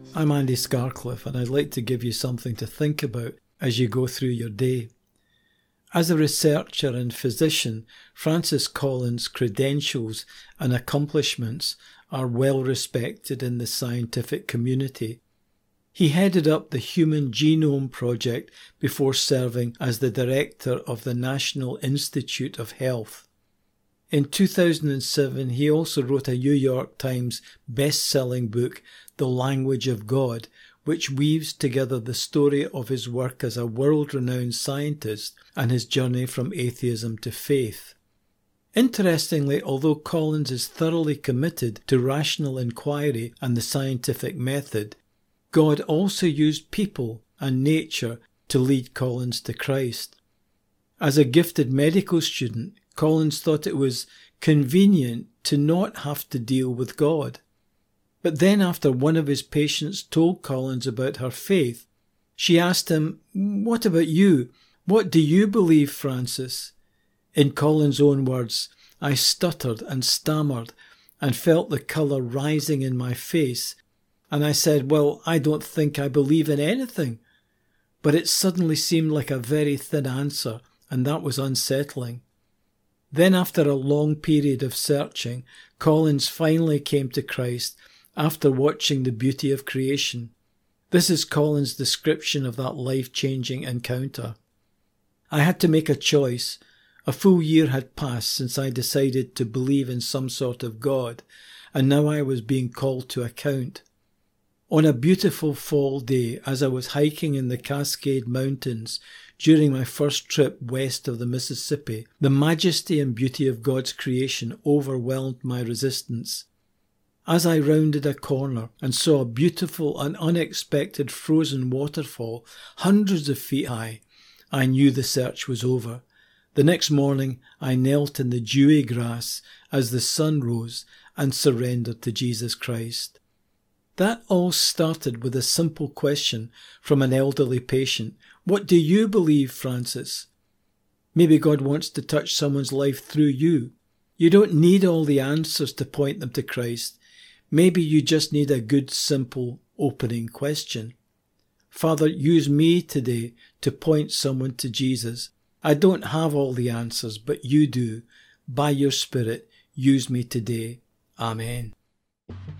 I'm Andy Scarcliffe, and I'd like to give you something to think about as you go through your day. As a researcher and physician, Francis Collins' credentials and accomplishments are well respected in the scientific community. He headed up the Human Genome Project before serving as the director of the National Institute of Health. In 2007, he also wrote a New York Times best-selling book, The Language of God, which weaves together the story of his work as a world-renowned scientist and his journey from atheism to faith. Interestingly, although Collins is thoroughly committed to rational inquiry and the scientific method, God also used people and nature to lead Collins to Christ. As a gifted medical student, Collins thought it was convenient to not have to deal with God. But then after one of his patients told Collins about her faith, she asked him, "What about you? What do you believe, Francis?" In Collins' own words, "I stuttered and stammered and felt the colour rising in my face, and I said, 'Well, I don't think I believe in anything.' But it suddenly seemed like a very thin answer, and that was unsettling." Then after a long period of searching, Collins finally came to Christ after watching the beauty of creation. This is Collins' description of that life-changing encounter. "I had to make a choice. A full year had passed since I decided to believe in some sort of God, and now I was being called to account. On a beautiful fall day, as I was hiking in the Cascade Mountains during my first trip west of the Mississippi, the majesty and beauty of God's creation overwhelmed my resistance. As I rounded a corner and saw a beautiful and unexpected frozen waterfall hundreds of feet high, I knew the search was over. The next morning I knelt in the dewy grass as the sun rose and surrendered to Jesus Christ." That all started with a simple question from an elderly patient. "What do you believe, Francis?" Maybe God wants to touch someone's life through you. You don't need all the answers to point them to Christ. Maybe you just need a good, simple, opening question. "Father, use me today to point someone to Jesus. I don't have all the answers, but you do. By your Spirit, use me today. Amen."